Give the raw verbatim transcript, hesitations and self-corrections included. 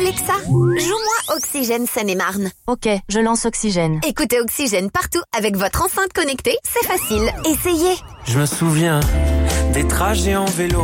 Alexa, joue-moi Oxygène Seine-et-Marne. Ok, je lance Oxygène. Écoutez Oxygène partout avec votre enceinte connectée, c'est facile. Essayez. Je me souviens des trajets en vélo.